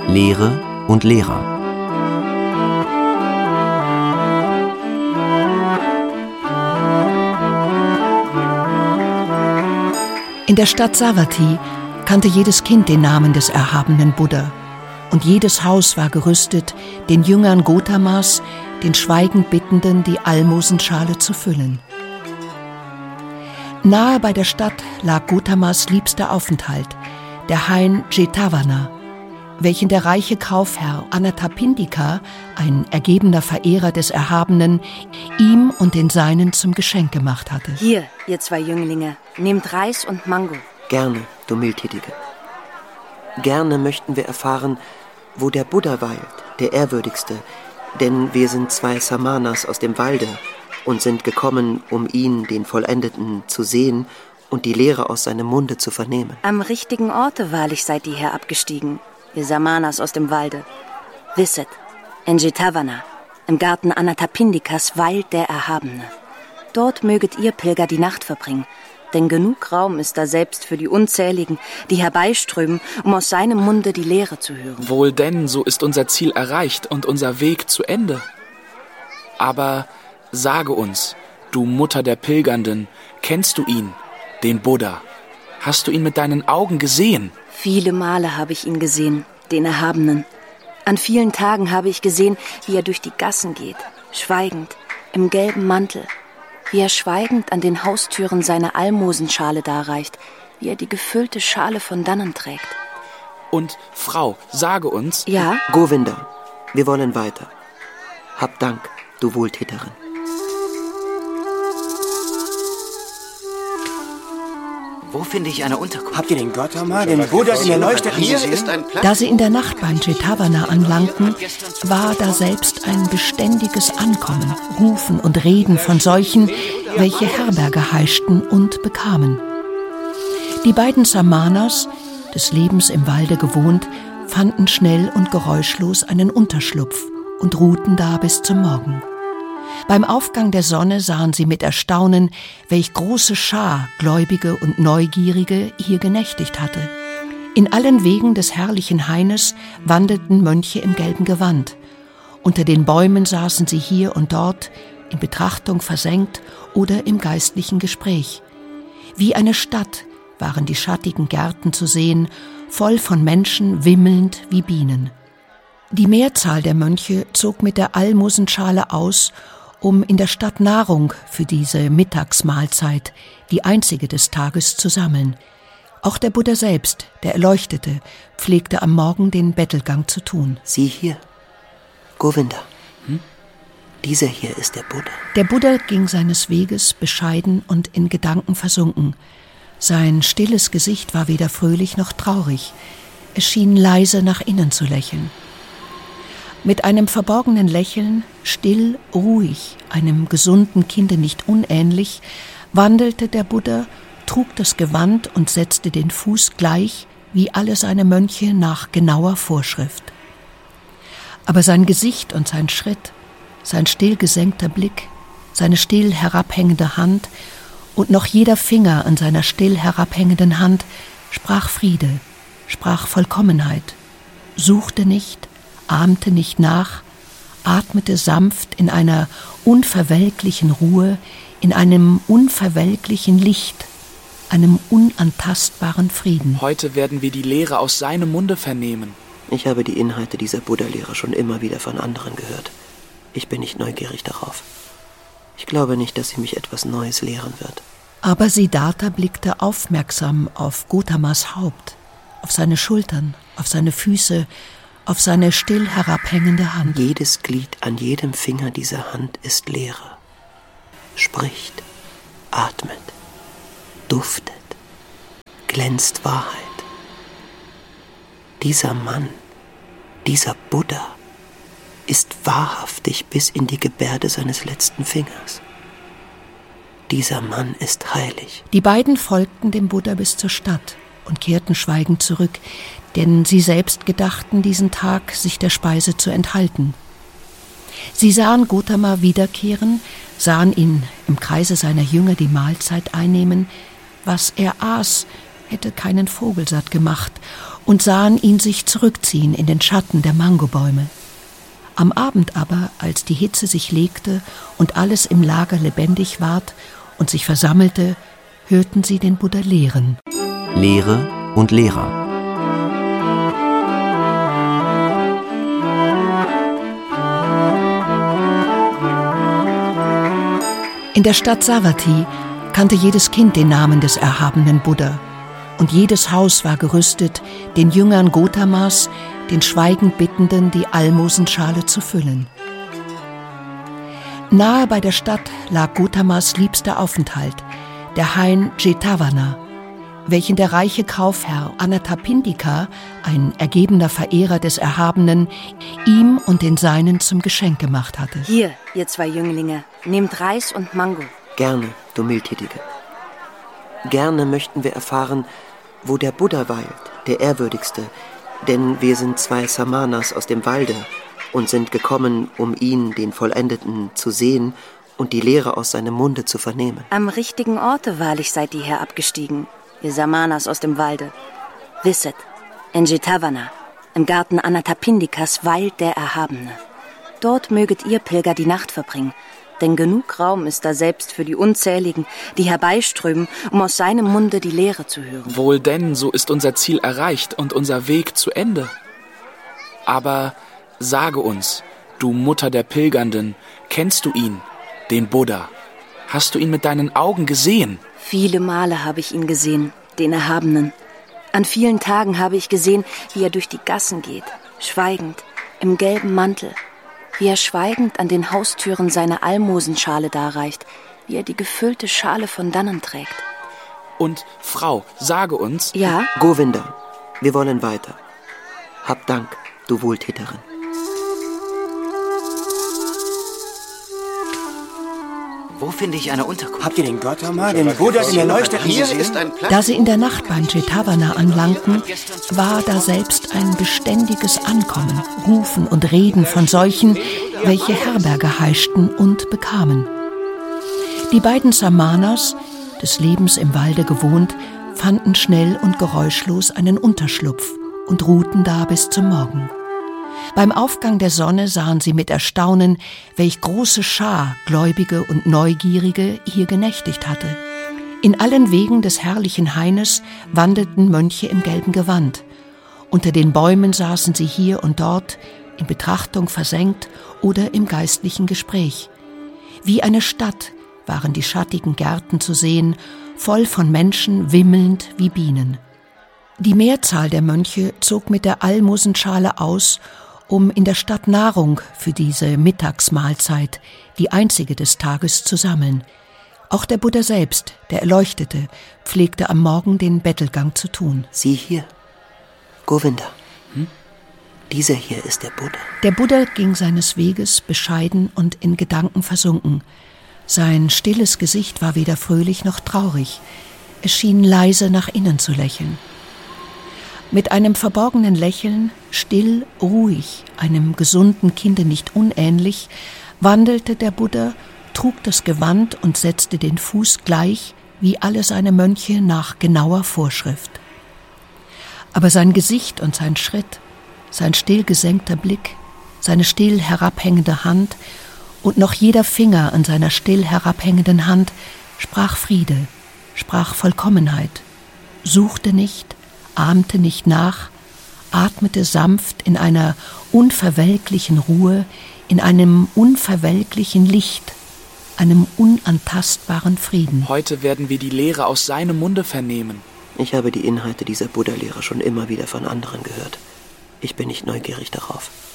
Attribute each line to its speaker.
Speaker 1: Lehre und Lehrer.
Speaker 2: In der Stadt Savatthi kannte jedes Kind den Namen des erhabenen Buddha. Und jedes Haus war gerüstet, den Jüngern Gautamas, den schweigend Bittenden, die Almosenschale zu füllen. Nahe bei der Stadt lag Gautamas liebster Aufenthalt, der Hain Jetavana, welchen der reiche Kaufherr Anathapindika, ein ergebener Verehrer des Erhabenen, ihm und den Seinen zum Geschenk gemacht hatte.
Speaker 3: Hier, ihr zwei Jünglinge, nehmt Reis und Mango.
Speaker 4: Gerne, du Mildtätige. Gerne möchten wir erfahren, wo der Buddha weilt, der Ehrwürdigste, denn wir sind zwei Samanas aus dem Walde und sind gekommen, um ihn, den Vollendeten, zu sehen und die Lehre aus seinem Munde zu vernehmen.
Speaker 3: Am richtigen Orte wahrlich seid ihr herabgestiegen, ihr Samanas aus dem Walde. Wisset, in Jetavana, im Garten Anathapindikas, weilt der Erhabene. Dort möget ihr Pilger die Nacht verbringen, denn genug Raum ist da selbst für die Unzähligen, die herbeiströmen, um aus seinem Munde die Lehre zu hören.
Speaker 5: Wohl denn, so ist unser Ziel erreicht und unser Weg zu Ende. Aber sage uns, du Mutter der Pilgernden, kennst du ihn, den Buddha? Hast du ihn mit deinen Augen gesehen?
Speaker 3: Viele Male habe ich ihn gesehen, den Erhabenen. An vielen Tagen habe ich gesehen, wie er durch die Gassen geht, schweigend, im gelben Mantel, wie er schweigend an den Haustüren seine Almosenschale darreicht, wie er die gefüllte Schale von dannen trägt.
Speaker 5: Und, Frau, sage uns...
Speaker 3: Ja?
Speaker 4: Govinda, wir wollen weiter. Hab Dank, du Wohltäterin.
Speaker 6: Wo finde ich eine Unterkunft?
Speaker 7: Habt ihr den Gautama, den Buddha in der Leuchte?
Speaker 6: Hier ist ein Platz.
Speaker 2: Da sie in der Nacht beim Jetavana anlangten, war da selbst ein beständiges Ankommen, Rufen und Reden von solchen, welche Herberge heischten und bekamen. Die beiden Samanas, des Lebens im Walde gewohnt, fanden schnell und geräuschlos einen Unterschlupf und ruhten da bis zum Morgen. Beim Aufgang der Sonne sahen sie mit Erstaunen, welch große Schar Gläubige und Neugierige hier genächtigt hatte. In allen Wegen des herrlichen Haines wandelten Mönche im gelben Gewand. Unter den Bäumen saßen sie hier und dort, in Betrachtung versenkt oder im geistlichen Gespräch. Wie eine Stadt waren die schattigen Gärten zu sehen, voll von Menschen, wimmelnd wie Bienen. Die Mehrzahl der Mönche zog mit der Almosenschale aus, um in der Stadt Nahrung für diese Mittagsmahlzeit, die einzige des Tages, zu sammeln. Auch der Buddha selbst, der Erleuchtete, pflegte am Morgen den Bettelgang zu tun.
Speaker 4: Sieh hier, Govinda. Dieser hier ist der Buddha.
Speaker 2: Der Buddha ging seines Weges bescheiden und in Gedanken versunken. Sein stilles Gesicht war weder fröhlich noch traurig. Es schien leise nach innen zu lächeln. Mit einem verborgenen Lächeln, still, ruhig, einem gesunden Kinde nicht unähnlich, wandelte der Buddha, trug das Gewand und setzte den Fuß gleich wie alle seine Mönche nach genauer Vorschrift. Aber sein Gesicht und sein Schritt, sein still gesenkter Blick, seine still herabhängende Hand und noch jeder Finger an seiner still herabhängenden Hand sprach Friede, sprach Vollkommenheit, suchte nicht, ahmte nicht nach, atmete sanft in einer unverwelklichen Ruhe, in einem unverwelklichen Licht, einem unantastbaren Frieden.
Speaker 5: Heute werden wir die Lehre aus seinem Munde vernehmen.
Speaker 4: Ich habe die Inhalte dieser Buddha-Lehre schon immer wieder von anderen gehört. Ich bin nicht neugierig darauf. Ich glaube nicht, dass sie mich etwas Neues lehren wird.
Speaker 2: Aber Siddhartha blickte aufmerksam auf Gautamas Haupt, auf seine Schultern, auf seine Füße, auf seine still herabhängende Hand.
Speaker 4: Jedes Glied an jedem Finger dieser Hand ist Lehre. Spricht, atmet, duftet, glänzt Wahrheit. Dieser Mann, dieser Buddha, ist wahrhaftig bis in die Gebärde seines letzten Fingers. Dieser Mann ist heilig.
Speaker 2: Die beiden folgten dem Buddha bis zur Stadt und kehrten schweigend zurück, denn sie selbst gedachten, diesen Tag sich der Speise zu enthalten. Sie sahen Gautama wiederkehren, sahen ihn im Kreise seiner Jünger die Mahlzeit einnehmen. Was er aß, hätte keinen Vogel satt gemacht, und sahen ihn sich zurückziehen in den Schatten der Mangobäume. Am Abend aber, als die Hitze sich legte und alles im Lager lebendig ward und sich versammelte, hörten sie den Buddha lehren.
Speaker 1: Lehre und Lehrer.
Speaker 2: In der Stadt Savatthi kannte jedes Kind den Namen des erhabenen Buddha, und jedes Haus war gerüstet, den Jüngern Gautamas, den schweigend Bittenden, die Almosenschale zu füllen. Nahe bei der Stadt lag Gautamas liebster Aufenthalt, der Hain Jetavana, welchen der reiche Kaufherr Anathapindika, ein ergebener Verehrer des Erhabenen, ihm und den Seinen zum Geschenk gemacht hatte.
Speaker 3: Hier, ihr 2 Jünglinge, nehmt Reis und Mango.
Speaker 4: Gerne, du Mildtätige. Gerne möchten wir erfahren, wo der Buddha weilt, der Ehrwürdigste, denn wir sind 2 Samanas aus dem Walde und sind gekommen, um ihn, den Vollendeten, zu sehen und die Lehre aus seinem Munde zu vernehmen.
Speaker 3: Am richtigen Orte wahrlich seid ihr herabgestiegen, ihr Samanas aus dem Walde. Wisset, in Jetavana, im Garten Anathapindikas, weilt der Erhabene. Dort möget ihr Pilger die Nacht verbringen, denn genug Raum ist da selbst für die Unzähligen, die herbeiströmen, um aus seinem Munde die Lehre zu hören.
Speaker 5: Wohl denn, so ist unser Ziel erreicht und unser Weg zu Ende. Aber sage uns, du Mutter der Pilgernden, kennst du ihn, den Buddha? Hast du ihn mit deinen Augen gesehen?
Speaker 3: Viele Male habe ich ihn gesehen, den Erhabenen. An vielen Tagen habe ich gesehen, wie er durch die Gassen geht, schweigend, im gelben Mantel, wie er schweigend an den Haustüren seine Almosenschale darreicht, wie er die gefüllte Schale von dannen trägt.
Speaker 5: Und, Frau, sage uns...
Speaker 3: Ja?
Speaker 4: Govinda, wir wollen weiter. Hab Dank, du Wohltäterin.
Speaker 6: Wo finde ich eine Unterkunft?
Speaker 7: Habt ihr den Gautama, den Buddha, den Erleuchteten
Speaker 6: Hier
Speaker 7: gesehen?
Speaker 6: ist ein Platz.
Speaker 2: Da sie in der Nacht beim Jetavana anlangten, war da selbst ein beständiges Ankommen, Rufen und Reden von solchen, welche Herberge heischten und bekamen. Die beiden Samanas, des Lebens im Walde gewohnt, fanden schnell und geräuschlos einen Unterschlupf und ruhten da bis zum Morgen. Beim Aufgang der Sonne sahen sie mit Erstaunen, welch große Schar Gläubige und Neugierige hier genächtigt hatte. In allen Wegen des herrlichen Haines wandelten Mönche im gelben Gewand. Unter den Bäumen saßen sie hier und dort, in Betrachtung versenkt oder im geistlichen Gespräch. Wie eine Stadt waren die schattigen Gärten zu sehen, voll von Menschen, wimmelnd wie Bienen. Die Mehrzahl der Mönche zog mit der Almosenschale aus, um in der Stadt Nahrung für diese Mittagsmahlzeit, die einzige des Tages, zu sammeln. Auch der Buddha selbst, der Erleuchtete, pflegte am Morgen den Bettelgang zu tun.
Speaker 4: Sieh hier, Govinda. Dieser hier ist der Buddha.
Speaker 2: Der Buddha ging seines Weges bescheiden und in Gedanken versunken. Sein stilles Gesicht war weder fröhlich noch traurig. Es schien leise nach innen zu lächeln. Mit einem verborgenen Lächeln, still, ruhig, einem gesunden Kinde nicht unähnlich, wandelte der Buddha, trug das Gewand und setzte den Fuß gleich wie alle seine Mönche nach genauer Vorschrift. Aber sein Gesicht und sein Schritt, sein still gesenkter Blick, seine still herabhängende Hand und noch jeder Finger an seiner still herabhängenden Hand sprach Friede, sprach Vollkommenheit, suchte nicht, ahmte nicht nach, atmete sanft in einer unverwelklichen Ruhe, in einem unverwelklichen Licht, einem unantastbaren Frieden.
Speaker 5: Heute werden wir die Lehre aus seinem Munde vernehmen.
Speaker 4: Ich habe die Inhalte dieser Buddha-Lehre schon immer wieder von anderen gehört. Ich bin nicht neugierig darauf.